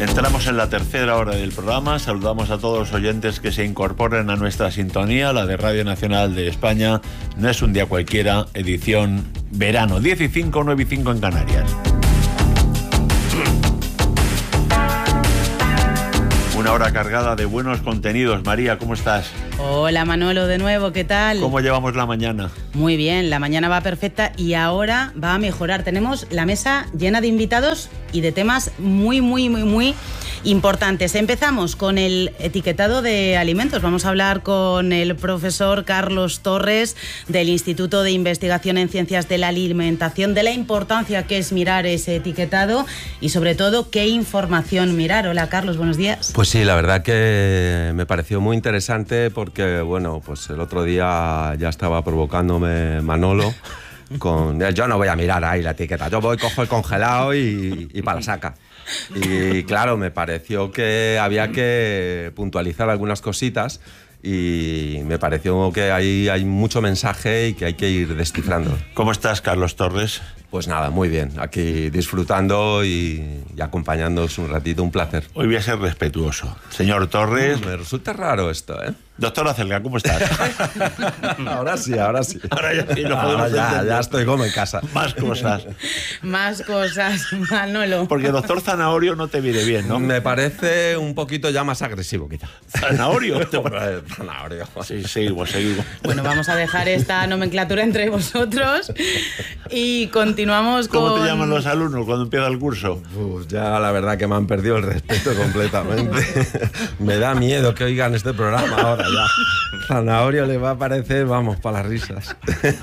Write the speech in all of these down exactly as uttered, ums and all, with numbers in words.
Entramos en la tercera hora del programa. Saludamos a todos los oyentes que se incorporen a nuestra sintonía, la de Radio Nacional de España. No es un día cualquiera, edición verano, diez y cinco, nueve y cinco en Canarias. Una hora cargada de buenos contenidos. María, ¿cómo estás? Hola Manolo, de nuevo, ¿qué tal? ¿Cómo llevamos la mañana? Muy bien, la mañana va perfecta y ahora va a mejorar. Tenemos la mesa llena de invitados y de temas muy, muy, muy, muy importantes. Empezamos con el etiquetado de alimentos. Vamos a hablar con el profesor Carlos Torres del Instituto de Investigación en Ciencias de la Alimentación, de la importancia que es mirar ese etiquetado y sobre todo qué información mirar. Hola Carlos, buenos días. Pues sí, la verdad que me pareció muy interesante porque, bueno, pues el otro día ya estaba provocándome Manolo con... Yo no voy a mirar ahí la etiqueta, yo voy, cojo el congelado y, y para la saca. Y claro, me pareció que había que puntualizar algunas cositas y me pareció que ahí hay mucho mensaje y que hay que ir descifrando. ¿Cómo estás, Carlos Torres? Pues nada, muy bien, aquí disfrutando y, y acompañándoos un ratito, un placer. Hoy voy a ser respetuoso. Señor Torres... Me resulta raro esto, ¿eh? Doctor Acelga, ¿cómo estás? Ahora sí, ahora sí. Ahora ya sí, lo ahora podemos ya, entender. ya estoy como en casa. Más cosas. Más cosas, Manolo. Porque doctor Zanahorio no te viene bien, ¿no? Me parece un poquito ya más agresivo, quizá. ¿Zanahorio? Hombre, Zanahorio. Sí, seguimos, seguimos. Bueno, vamos a dejar esta nomenclatura entre vosotros y continuamos con... ¿Cómo te llaman los alumnos cuando empieza el curso? Pues ya la verdad que me han perdido el respeto completamente. Me da miedo que oigan este programa ahora ya. Zanahorio le va a parecer, vamos, para las risas.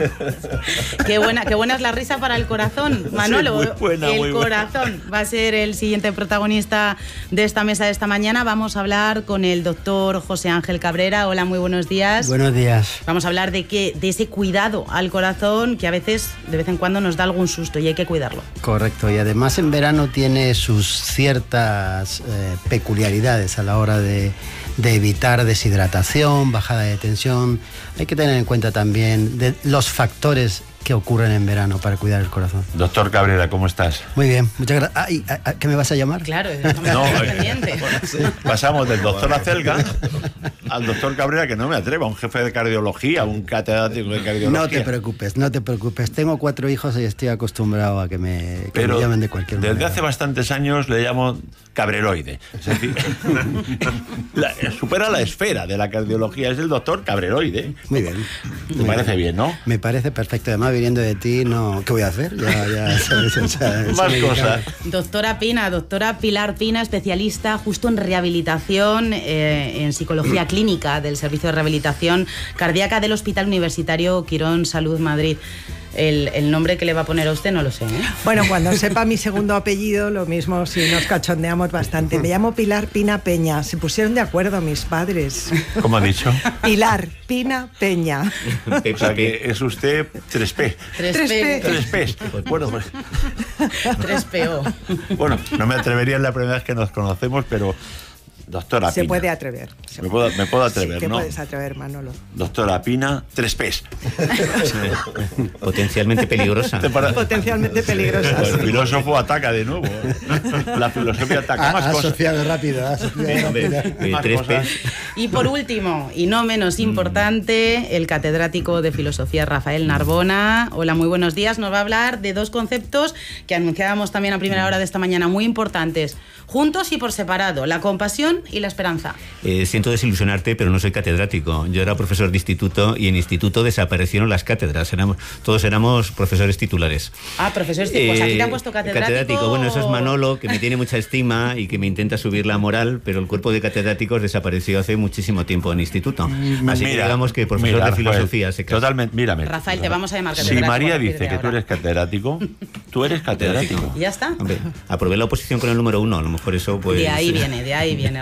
Qué buena, qué buena es la risa para el corazón, Manolo. Sí, muy buena, el muy buena. corazón va a ser el siguiente protagonista de esta mesa de esta mañana. Vamos a hablar con el doctor José Ángel Cabrera. Hola, muy buenos días. Buenos días. Vamos a hablar de que de ese cuidado al corazón que a veces, de vez en cuando, nos da algún susto y hay que cuidarlo. Correcto, y además en verano tiene sus ciertas eh, peculiaridades a la hora de, de evitar deshidratación, bajada de tensión. Hay que tener en cuenta también de los factores que ocurren en verano para cuidar el corazón. Doctor Cabrera, ¿cómo estás? Muy bien, muchas gracias. Ay, ¿qué me vas a llamar? Claro, estamos No, pendientes. sí. Pasamos del doctor Acelga al doctor Cabrera, que no me atreva, un jefe de cardiología, un catedrático de cardiología. No te preocupes, no te preocupes. Tengo cuatro hijos y estoy acostumbrado a que me, que Pero me llamen de cualquier desde manera. hace bastantes años le llamo cabreroide. Es decir, la, supera la esfera de la cardiología, es el doctor cabreroide. Muy bien. ¿Te Muy parece bien. bien, no? Me parece perfecto. Además, viniendo de ti, no, ¿qué voy a hacer? Ya, ya sabes, o sea, Más soy cosas. Doctora Pina, doctora Pilar Pina, especialista justo en rehabilitación, eh, en psicología clínica del Servicio de Rehabilitación Cardíaca del Hospital Universitario Quirón Salud Madrid. El, el nombre que le va a poner a usted no lo sé, ¿eh? Bueno, cuando sepa mi segundo apellido, lo mismo si nos cachondeamos bastante. Me llamo Pilar Pina Peña. Se pusieron de acuerdo mis padres. ¿Cómo ha dicho? Pilar Pina Peña. O sea que es usted tres P. tres tres P. P. tres P. Bueno, pues, tres P O. bueno, no me atrevería en la primera vez que nos conocemos, pero doctora Se Pina. puede atrever. Se Me puede. puedo, me puedo atrever, Sí, te ¿no? puedes atrever, Manolo. Doctora Pina, tres P's. Potencialmente peligrosa. ¿Te para- Potencialmente peligrosas. El filósofo ataca de nuevo. La filosofía ataca. Ha, Más ha cosas. asociado rápido, ha asociado Hombre, rápido. eh, Más tres cosas. P. Y por último, y no menos importante, el catedrático de Filosofía Rafael Narbona. Hola, muy buenos días. Nos va a hablar de dos conceptos que anunciábamos también a primera hora de esta mañana, muy importantes, juntos y por separado, la compasión y la esperanza. Eh, siento desilusionarte, pero no soy catedrático. Yo era profesor de instituto y en instituto desaparecieron las cátedras. Éramos, todos éramos profesores titulares. Ah, profesor, pues aquí te han puesto catedrático. Bueno, eso es Manolo, que me tiene mucha estima y que me intenta subir la moral, pero el cuerpo de catedráticos desapareció hace muchísimo tiempo en instituto. Así que digamos que profesor mira, de Rafael, filosofía se casa. Totalmente, mírame. Rafael, te vamos a llamar Si catedrático. María a partir dice de que tú ahora. eres catedrático, tú eres catedrático. Y ya está. Hombre, aprobé la oposición con el número uno, a lo mejor eso pues... De ahí viene, de ahí viene,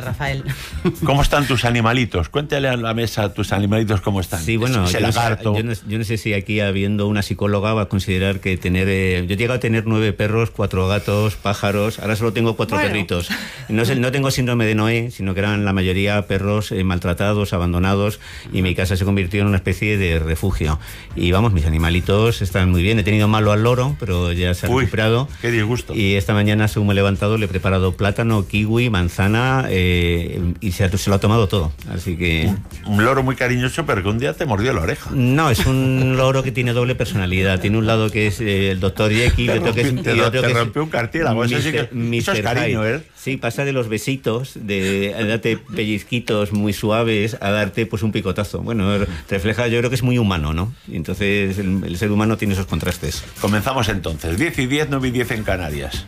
Rafael. ¿Cómo están tus animalitos? Cuéntale a la mesa tus animalitos cómo están. Sí, bueno, ese yo no, sé, lagarto. yo, no, yo no sé si aquí habiendo una psicóloga va a considerar que tener... Eh, yo he llegado a tener nueve perros, cuatro gatos, pájaros, ahora solo tengo cuatro bueno. perritos. No, sé, no tengo síndrome de Noé, sino que eran la mayoría perros eh, maltratados, abandonados, y mi casa se convirtió en una especie de refugio. Y vamos, mis animalitos están muy bien. He tenido malo al loro, pero ya se ha Uy, recuperado. Qué disgusto. Y esta mañana, según me he levantado, le he preparado plátano, kiwi, manzana, eh, y se, ha, se lo ha tomado todo. Así que... Un, un loro muy cariñoso, pero que un día te mordió la oreja. No, es un loro que tiene doble personalidad. Tiene un lado que es eh, el doctor Jekyll, y otro que es... Te, y otro te que rompió es, un cartílago. Eso sí que eso es cariño, ¿eh? Sí, pasa de los besitos, de darte pellizquitos muy suaves, a darte pues un picotazo. Bueno, refleja, yo creo que es muy humano, ¿no? Y entonces el, el ser humano tiene esos contrastes. Comenzamos entonces. diez y diez, nueve y diez en Canarias.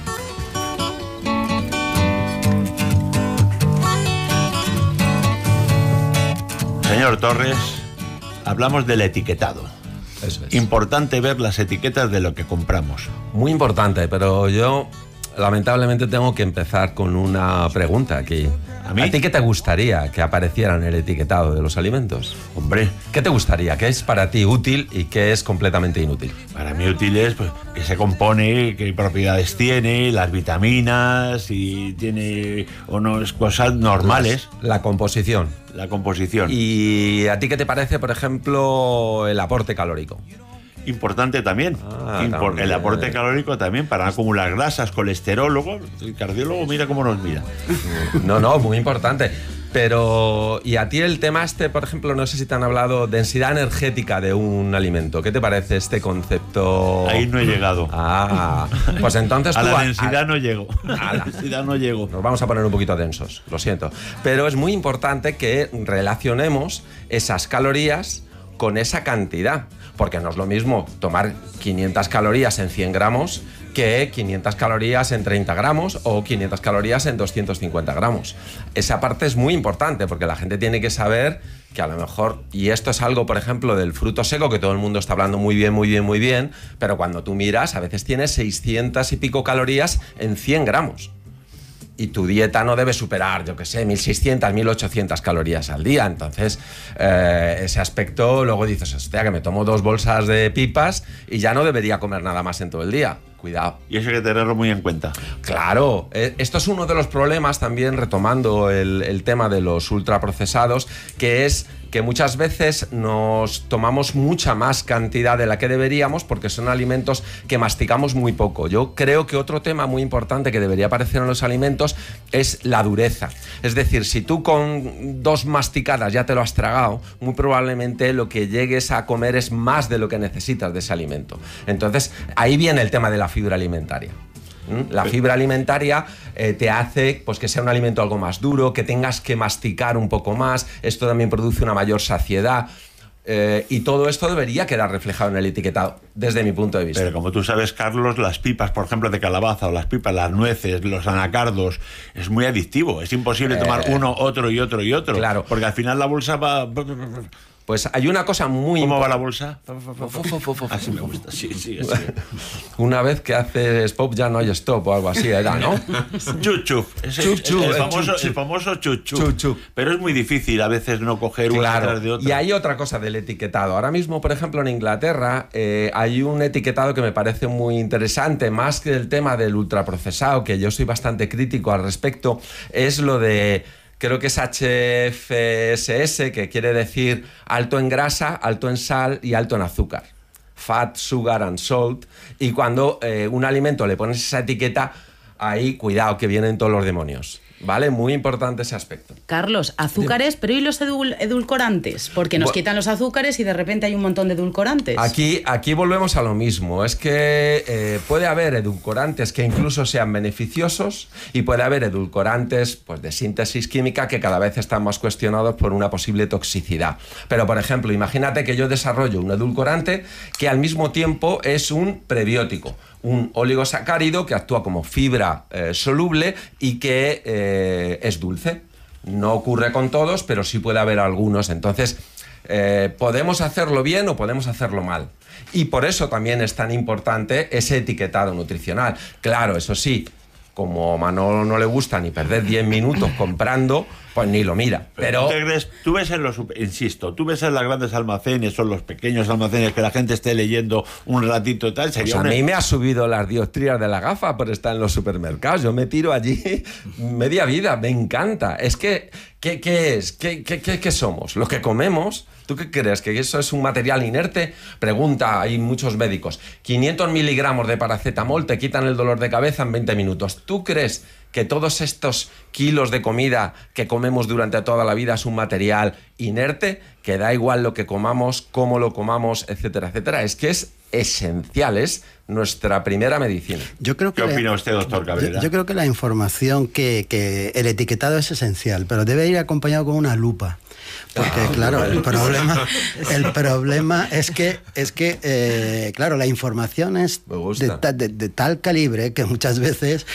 Señor Torres, hablamos del etiquetado. Eso es. Importante ver las etiquetas de lo que compramos. Muy importante, pero yo lamentablemente tengo que empezar con una pregunta aquí. ¿A mí? ¿A ti qué te gustaría que apareciera en el etiquetado de los alimentos? Hombre, ¿Qué te gustaría? ¿Qué es para ti útil y qué es completamente inútil? para mí útil es pues, que se compone, qué propiedades tiene, las vitaminas, si tiene o no es cosas normales, La, la composición. la composición. ¿Y a ti qué te parece, por ejemplo, el aporte calórico? Importante también. Ah, Impor- también. El aporte calórico también para no acumular grasas, colesterol. Luego el cardiólogo mira cómo nos mira. No, no, muy importante. Pero, ¿y a ti el tema este, por ejemplo, no sé si te han hablado densidad energética de un alimento? ¿Qué te parece este concepto? Ahí no he llegado. Ah, pues entonces A tú... la a- densidad a- no llego. A la densidad no llego. Nos vamos a poner un poquito densos, lo siento. Pero es muy importante que relacionemos esas calorías con esa cantidad. Porque no es lo mismo tomar quinientas calorías en cien gramos que quinientas calorías en treinta gramos o quinientas calorías en doscientos cincuenta gramos. Esa parte es muy importante porque la gente tiene que saber que a lo mejor, y esto es algo, por ejemplo, del fruto seco, que todo el mundo está hablando muy bien, muy bien, muy bien, pero cuando tú miras, a veces tienes seiscientas y pico calorías en cien gramos. Y tu dieta no debe superar, yo qué sé, mil seiscientas, mil ochocientas calorías al día. Entonces, eh, ese aspecto, luego dices, hostia, que me tomo dos bolsas de pipas y ya no debería comer nada más en todo el día. Cuidado. Y eso hay que tenerlo muy en cuenta. Claro, eh, esto es uno de los problemas también, retomando el, el tema de los ultraprocesados, que es que muchas veces nos tomamos mucha más cantidad de la que deberíamos porque son alimentos que masticamos muy poco. Yo creo que otro tema muy importante que debería aparecer en los alimentos es la dureza. Es decir, si tú con dos masticadas ya te lo has tragado, muy probablemente lo que llegues a comer es más de lo que necesitas de ese alimento. Entonces, ahí viene el tema de la fibra alimentaria. La fibra alimentaria eh, te hace pues, que sea un alimento algo más duro, que tengas que masticar un poco más. Esto también produce una mayor saciedad. Eh, y todo esto debería quedar reflejado en el etiquetado, desde mi punto de vista. Pero como tú sabes, Carlos, las pipas, por ejemplo, de calabaza, o las pipas, las nueces, los anacardos, es muy adictivo. Es imposible Eh, tomar uno, otro y otro y otro. Claro. Porque al final la bolsa va... Pues hay una cosa muy ¿Cómo va la importante. bolsa? Así me gusta, sí, sí, así. Una vez que haces pop ya no hay stop o algo así, era, ¿no? Chup-chup. Ese- Chup, chup, el, el famoso, chup, chup. el famoso chup-chup. Chup-chup. Pero es muy difícil a veces no coger una Claro, detrás de otra. y hay otra cosa del etiquetado. Ahora mismo, por ejemplo, en Inglaterra eh, hay un etiquetado que me parece muy interesante, más que el tema del ultraprocesado, que yo soy bastante crítico al respecto, es lo de... Creo que es H F S S, que quiere decir alto en grasa, alto en sal y alto en azúcar. Fat, sugar and salt. Y cuando eh, un alimento le pones esa etiqueta, ahí cuidado que vienen todos los demonios. ¿Vale? Muy importante ese aspecto. Carlos, azúcares, pero ¿y los edul- edulcorantes? Porque nos Bu- quitan los azúcares y de repente hay un montón de edulcorantes. Aquí, aquí volvemos a lo mismo. Es que eh, puede haber edulcorantes que incluso sean beneficiosos y puede haber edulcorantes pues, de síntesis química que cada vez están más cuestionados por una posible toxicidad. Pero, por ejemplo, imagínate que yo desarrollo un edulcorante que al mismo tiempo es un prebiótico, un oligosacárido que actúa como fibra eh, soluble y que eh, es dulce. No ocurre con todos, pero sí puede haber algunos. Entonces, eh, podemos hacerlo bien o podemos hacerlo mal. Y por eso también es tan importante ese etiquetado nutricional. Claro, eso sí, como a Manolo no le gusta ni perder diez minutos comprando, pues ni lo mira. Pero, Pero ¿tú, te crees? Tú ves en los, insisto, tú ves en los grandes almacenes o en los pequeños almacenes que la gente esté leyendo un ratito y tal, sería pues a una... mí me ha subido las dioptrías de la gafa por estar en los supermercados. Yo me tiro allí media vida, me encanta. Es que, ¿qué, qué es? ¿Qué, qué, qué, qué somos? Lo que comemos. ¿Tú qué crees? ¿Que eso es un material inerte? Pregunta, hay muchos médicos. quinientos miligramos de paracetamol te quitan el dolor de cabeza en veinte minutos. ¿Tú crees que todos estos kilos de comida que comemos durante toda la vida es un material inerte? Que da igual lo que comamos, cómo lo comamos, etcétera, etcétera. Es que es esencial, es nuestra primera medicina. Yo creo que ¿Qué la, opina usted, doctor Cabrera? Yo, yo creo que la información, que, que el etiquetado es esencial, pero debe ir acompañado con una lupa. Porque, ah, claro, el problema, el problema es que, es que eh, claro, la información es de, de, de tal calibre que muchas veces